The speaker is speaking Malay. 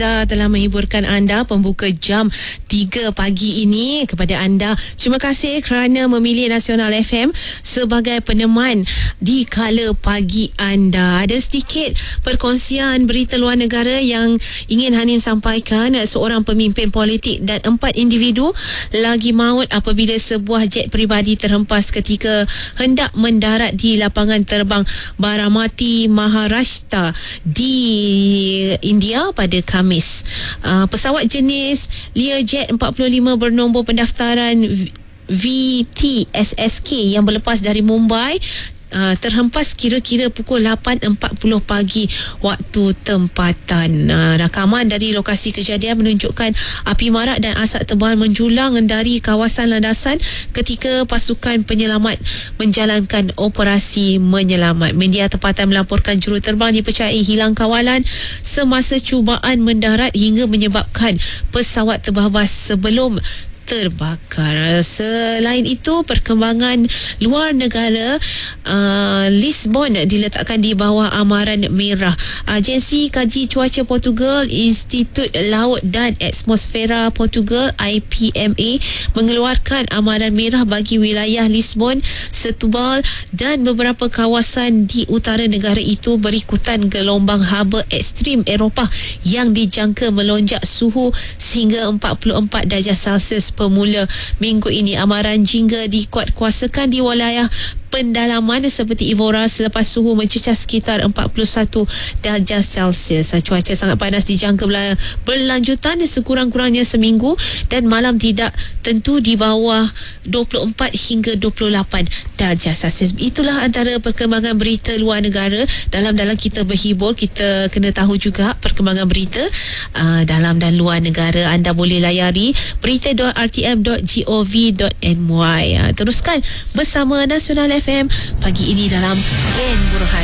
telah menghiburkan anda pembuka jam 3 pagi ini. Kepada anda, terima kasih kerana memilih Nasional FM sebagai peneman di kala pagi anda. Ada sedikit perkongsian berita luar negara yang ingin Hanim sampaikan. Seorang pemimpin politik dan 4 individu lagi maut apabila sebuah jet peribadi terhempas ketika hendak mendarat di lapangan terbang Baramati, Maharashtra di India pada Khamis. Pesawat jenis Learjet 45 bernombor pendaftaran VTSSK yang berlepas dari Mumbai terhempas kira-kira pukul 8.40 pagi waktu tempatan. Rakaman dari lokasi kejadian menunjukkan api marak dan asap tebal menjulang dari kawasan landasan ketika pasukan penyelamat menjalankan operasi menyelamat. Media tempatan melaporkan juruterbang dipercayai hilang kawalan semasa cubaan mendarat hingga menyebabkan pesawat terbabas sebelum terbakar. Selain itu, perkembangan luar negara, Lisbon diletakkan di bawah amaran merah. Agensi Kaji Cuaca Portugal, Institut Laut dan Atmosfera Portugal IPMA mengeluarkan amaran merah bagi wilayah Lisbon, Setúbal dan beberapa kawasan di utara negara itu berikutan gelombang haba ekstrim Eropah yang dijangka melonjak suhu sehingga 44 darjah Celsius pemula minggu ini. Amaran jingga dikuatkuasakan di wilayah pendalaman seperti Evora selepas suhu mencecah sekitar 41 darjah Celsius. Cuaca sangat panas dijangka berlanjutan sekurang-kurangnya seminggu dan malam tidak tentu di bawah 24 hingga 28 darjah Celsius. Itulah antara perkembangan berita luar negara. Dalam kita berhibur, kita kena tahu juga perkembangan berita dalam dan luar negara. Anda boleh layari berita.rtm.gov.my. Teruskan bersama Nasional FM pagi ini dalam Gen Burhan.